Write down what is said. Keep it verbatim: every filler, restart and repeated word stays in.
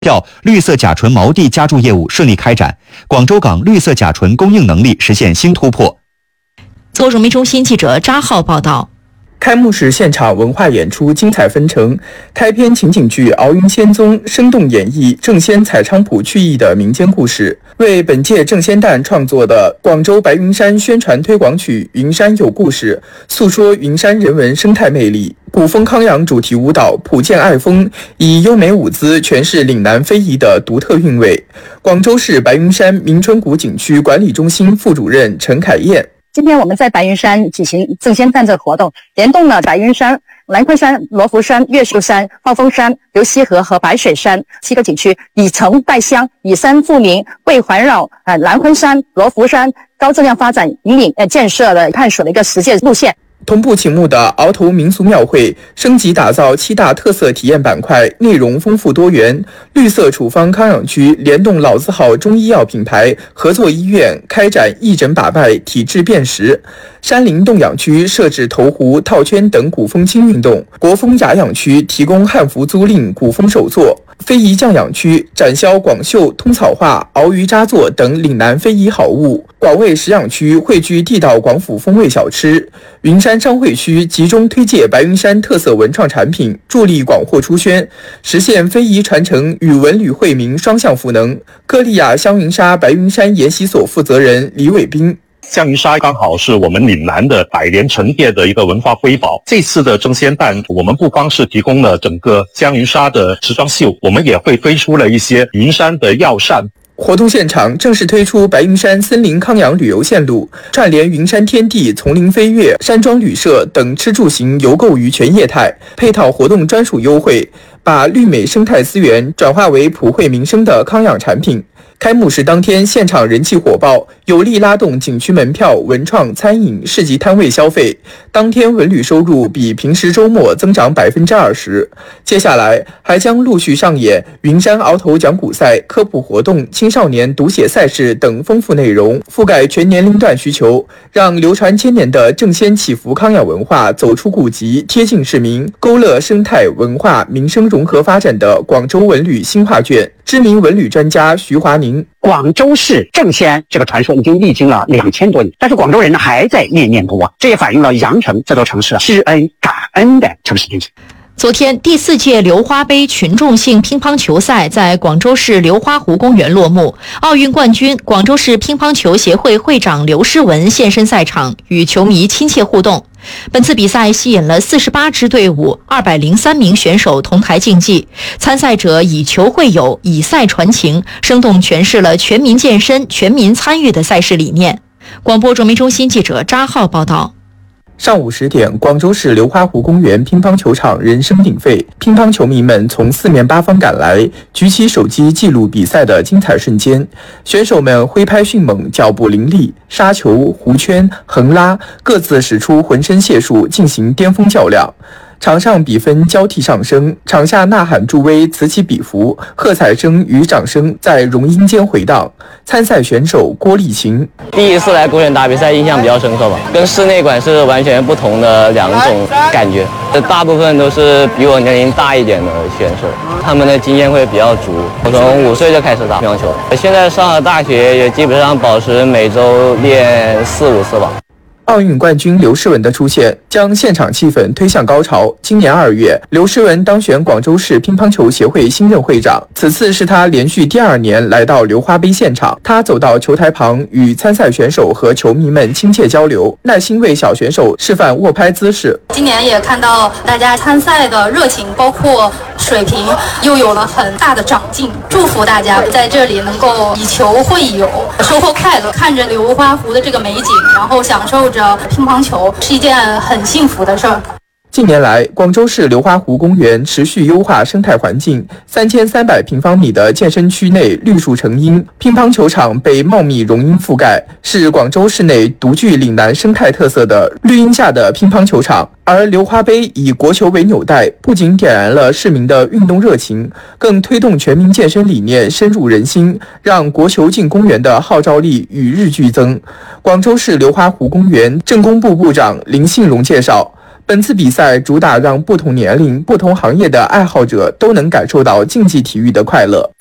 票绿色甲醇锚地加注业务顺利开展，广州港绿色甲醇供应能力实现新突破。 做人民中心记者扎浩报道。 开幕式现场文化演出精彩纷呈，开篇情景剧《敖云仙踪》生动演绎正仙采菖蒲去意的民间故事，为本届正仙诞创作的广州白云山宣传推广曲《云山有故事》诉说云山人文生态魅力。古风康养主题舞蹈《普剑爱风》以优美舞姿诠释岭南非遗的独特韵味。广州市白云山明春谷景区管理中心副主任陈凯燕。 今天我们在白云山举行正仙诞这个活动，联动了白云山、南昆山、罗浮山、越秀山、放风山、流溪河和白水山七个景区，以城带乡，以山富民，为环绕呃南昆山、罗浮山高质量发展引领呃建设的探索的一个实践路线。 同步启幕的鳌头民俗庙会升级打造七大特色体验板块，内容丰富多元。绿色处方康养区联动老字号中医药品牌合作医院，开展义诊把脉、体质辨识。山林洞养区设置投壶、套圈等古风轻运动。国风雅养区提供汉服租赁、古风手作。非遗匠养区展销广绣、通草画、鳌鱼扎作等岭南非遗好物。广味食养区汇聚地道广府风味小吃。云山商会区集中推介白云山特色文创产品，助力广货出宣，实现非遗传承与文旅惠民双向赋能。歌利亚香云纱白云山研习所负责人李伟斌。 香云纱刚好是我们岭南的百年陈列的一个文化瑰宝。这次的正仙诞，我们不光是提供了整个香云纱的时装秀，我们也会推出了一些云山的药膳。 活动现场正式推出白云山森林康养旅游线路，串联云山天地、丛林飞跃、山庄旅社等吃住行游购于全业态，配套活动专属优惠，把绿美生态资源转化为普惠民生的康养产品。开幕式当天，现场人气火爆，有力拉动景区门票、文创、餐饮、市集摊位消费。当天文旅收入比平时周末增长百分之二十。接下来还将陆续上演云山鳌头讲古赛、科普活动、青少年读写赛事等丰富内容，覆盖全年龄段需求，让流传千年的正仙祈福康养文化走出古籍，贴近市民，勾勒生态文化民生融合发展的广州文旅新画卷。知名文旅专家徐华宁。 广州市正仙这个传说已经历经了两千多年，但是广州人呢还在念念不忘，这也反映了羊城这座城市知恩感恩的城市精神。 昨天，第四届流花杯群众性乒乓球赛在广州市流花湖公园落幕。奥运冠军广州市乒乓球协会会长刘诗雯现身赛场，与球迷亲切互动。本次比赛吸引了四十八支队伍、二百零三名选手同台竞技，参赛者以球会友，以赛传情，生动诠释了全民健身、全民参与的赛事理念。广播中民中心记者扎浩报道。 上午十点，广州市流花湖公园乒乓球场人声鼎沸，乒乓球迷们从四面八方赶来，举起手机记录比赛的精彩瞬间。选手们挥拍迅猛，脚步凌厉，杀球、弧圈、横拉，各自使出浑身解数进行巅峰较量。场上比分交替上升，场下呐喊助威此起彼伏，喝彩声与掌声在容音间回荡。参赛选手郭丽琴， 第一次来公园打比赛，印象比较深刻吧，跟室内馆是完全不同的两种感觉。大部分都是比我年龄大一点的选手，他们的经验会比较足。我从五岁就开始打乒乓球，现在上了大学，也基本上保持每周练四五次吧。 奥运冠军刘诗雯的出现将现场气氛推向高潮。今年二月，刘诗雯当选广州市乒乓球协会新任会长，此次是她连续第二年来到流花杯现场。她走到球台旁，与参赛选手和球迷们亲切交流，耐心为小选手示范握拍姿势。 今年也看到大家参赛的热情，包括水平又有了很大的长进。祝福大家在这里能够以球会友，收获快乐，看着流花湖的这个美景，然后享受着乒乓球，是一件很幸福的事儿。 近年来，广州市流花湖公园持续优化生态环境，三千三百平方米的健身区内绿树成荫，乒乓球场被茂密榕荫覆盖，是广州市内独具岭南生态特色的绿荫下的乒乓球场。而流花杯以国球为纽带，不仅点燃了市民的运动热情，更推动全民健身理念深入人心，让国球进公园的号召力与日俱增。广州市流花湖公园镇工部部长林信荣介绍， 本次比赛主打让不同年龄、不同行业的爱好者都能感受到竞技体育的快乐。